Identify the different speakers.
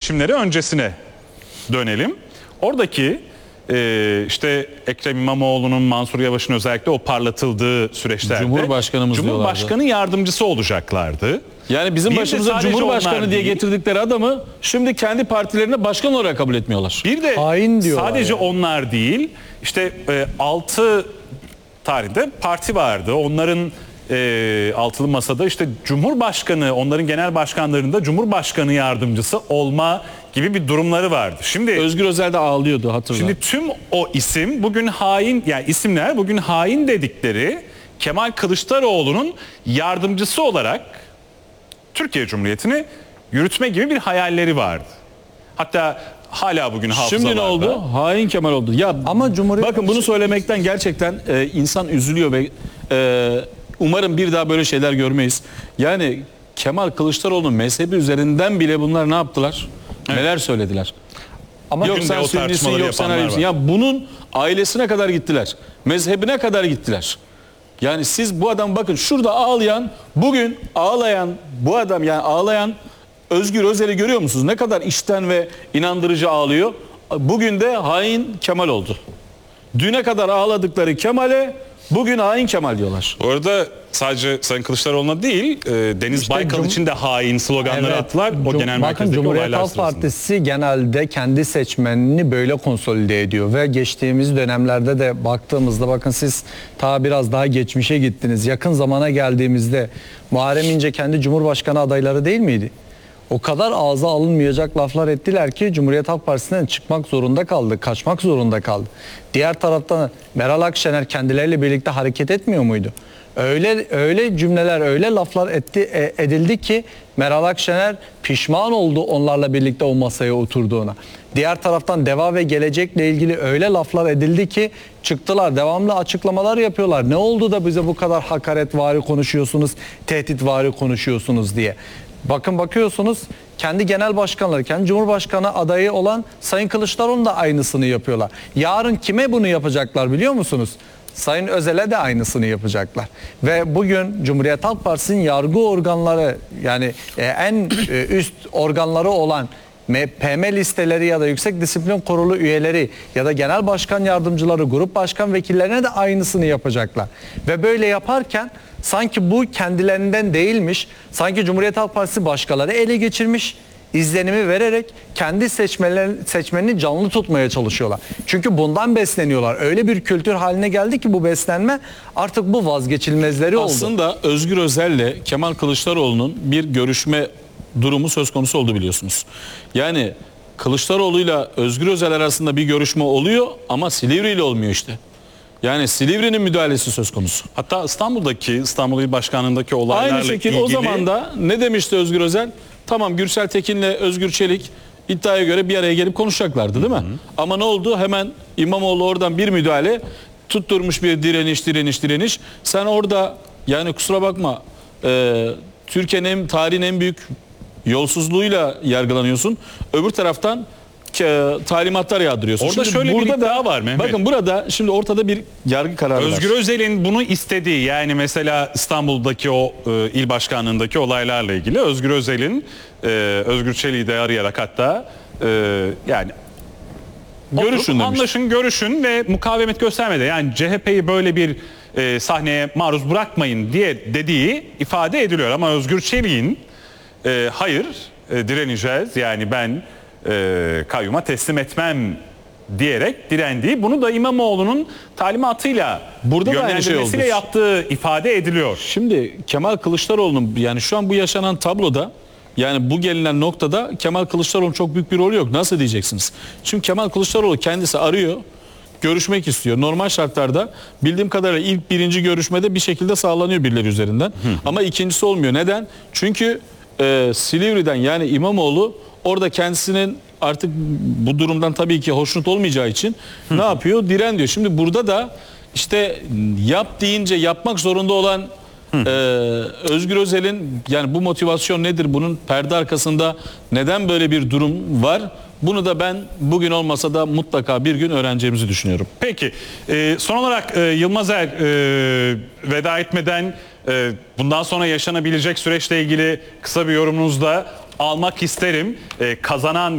Speaker 1: seçimleri öncesine dönelim. Oradaki işte Ekrem İmamoğlu'nun, Mansur Yavaş'ın özellikle o parlatıldığı süreçlerde Cumhurbaşkanı yardımcısı olacaklardı.
Speaker 2: Yani bizim başımıza Cumhurbaşkanı diye getirdikleri adamı şimdi kendi partilerine başkan olarak kabul etmiyorlar.
Speaker 1: Bir de sadece onlar değil, işte 6 tarihinde parti vardı. Onların altılı masada işte Cumhurbaşkanı, onların genel başkanlarında Cumhurbaşkanı yardımcısı olma gibi bir durumları vardı. Şimdi
Speaker 2: Özgür Özel de ağlıyordu, hatırla.
Speaker 1: Şimdi tüm o isim bugün hain, yani isimler bugün hain dedikleri Kemal Kılıçdaroğlu'nun yardımcısı olarak Türkiye Cumhuriyeti'ni yürütme gibi bir hayalleri vardı. Hatta hala bugün hafızalarda.
Speaker 2: Şimdi ne oldu? Hain Kemal oldu. Ya ama bakın bunu söylemekten gerçekten insan üzülüyor ve umarım bir daha böyle şeyler görmeyiz. Yani Kemal Kılıçdaroğlu'nun mezhebi üzerinden bile bunlar ne yaptılar? Evet. Neler söylediler? Ama yok sen Sünnisin, yok sen Alevisin. Ya bunun ailesine kadar gittiler. Mezhebine kadar gittiler. Yani siz bu adam, bakın şurada ağlayan, bugün ağlayan bu adam, yani ağlayan Özgür Özel'i görüyor musunuz? Ne kadar içten ve inandırıcı ağlıyor. Bugün de hain Kemal oldu. Düne kadar ağladıkları Kemal'e bugün hain Kemal diyorlar.
Speaker 1: Orada sadece Sayın Kılıçdaroğlu'na değil, Deniz işte Baykal için de hain sloganları attılar. O genel merkezdeki
Speaker 3: Cumhuriyet Halk Partisi genelde kendi seçmenini böyle konsolide ediyor ve geçtiğimiz dönemlerde de baktığımızda, bakın siz ta biraz daha geçmişe gittiniz. Yakın zamana geldiğimizde Muharrem İnce kendi Cumhurbaşkanı adayları değil miydi? O kadar ağza alınmayacak laflar ettiler ki Cumhuriyet Halk Partisi'nden çıkmak zorunda kaldı, kaçmak zorunda kaldı. Diğer taraftan Meral Akşener kendileriyle birlikte hareket etmiyor muydu? Öyle cümleler, öyle laflar edildi ki Meral Akşener pişman oldu onlarla birlikte o masaya oturduğuna. Diğer taraftan DEVA ve gelecekle ilgili öyle laflar edildi ki çıktılar, devamlı açıklamalar yapıyorlar. Ne oldu da bize bu kadar hakaretvari konuşuyorsunuz, tehditvari konuşuyorsunuz diye. Bakın bakıyorsunuz kendi genel başkanları, kendi Cumhurbaşkanı adayı olan Sayın Kılıçdaroğlu'nun da aynısını yapıyorlar. Yarın kime bunu yapacaklar biliyor musunuz? Sayın Özel'e de aynısını yapacaklar. Ve bugün Cumhuriyet Halk Partisi'nin yargı organları, yani en üst organları olan PM listeleri ya da Yüksek Disiplin Kurulu üyeleri ya da genel başkan yardımcıları, grup başkan vekillerine de aynısını yapacaklar. Ve böyle yaparken sanki bu kendilerinden değilmiş, sanki Cumhuriyet Halk Partisi başkaları ele geçirmiş izlenimi vererek kendi seçmenini canlı tutmaya çalışıyorlar. Çünkü bundan besleniyorlar. Öyle bir kültür haline geldi ki bu beslenme artık bu vazgeçilmezleri oldu.
Speaker 2: Aslında Özgür Özel'le Kemal Kılıçdaroğlu'nun bir görüşme durumu söz konusu oldu biliyorsunuz. Yani Kılıçdaroğlu'yla Özgür Özel arasında bir görüşme oluyor ama Silivri ile olmuyor işte. Yani Silivri'nin müdahalesi söz konusu.
Speaker 1: Hatta İstanbul İl Başkanlığı'ndaki olaylarla
Speaker 2: aynı şekilde
Speaker 1: ilgili...
Speaker 2: O zaman da ne demişti Özgür Özel? Tamam, Gürsel Tekin'le Özgür Çelik iddiaya göre bir araya gelip konuşacaklardı değil mi? Ama ne oldu? Hemen İmamoğlu oradan bir müdahale, tutturmuş bir direniş. Sen orada, yani kusura bakma, Türkiye'nin tarihin en büyük yolsuzluğuyla yargılanıyorsun. Öbür taraftan talimatlar yağdırıyorsun.
Speaker 1: Orada şimdi şöyle bir iddia var Mehmet.
Speaker 2: Bakın burada şimdi ortada bir yargı kararı var.
Speaker 1: Özgür Özel'in bunu istediği, yani mesela İstanbul'daki o il başkanlığındaki olaylarla ilgili Özgür Özel'in Özgür Çelik'i de arayarak hatta yani görüşün ve mukavemet göstermedi. Yani CHP'yi böyle bir sahneye maruz bırakmayın diye dediği ifade ediliyor. Ama Özgür Çelik'in hayır direneceğiz, yani ben kayyuma teslim etmem diyerek direndiği, bunu da İmamoğlu'nun talimatıyla burada yönlendirmesiyle yaptığı ifade ediliyor.
Speaker 2: Şimdi Kemal Kılıçdaroğlu'nun, yani şu an bu yaşanan tabloda, yani bu gelinen noktada Kemal Kılıçdaroğlu'nun çok büyük bir rolü yok. Nasıl diyeceksiniz? Çünkü Kemal Kılıçdaroğlu kendisi arıyor, görüşmek istiyor. Normal şartlarda bildiğim kadarıyla ilk birinci görüşmede bir şekilde sağlanıyor birileri üzerinden. Ama ikincisi olmuyor. Neden? Çünkü Silivri'den, yani İmamoğlu orada kendisinin artık bu durumdan tabii ki hoşnut olmayacağı için ne yapıyor? Diren diyor. Şimdi burada da işte yap deyince yapmak zorunda olan Özgür Özel'in, yani bu motivasyon nedir? Bunun perde arkasında neden böyle bir durum var? Bunu da ben bugün olmasa da mutlaka bir gün öğreneceğimizi düşünüyorum.
Speaker 1: Peki. Son olarak Yılmaz Er, veda etmeden bundan sonra yaşanabilecek süreçle ilgili kısa bir yorumunuzda almak isterim. Kazanan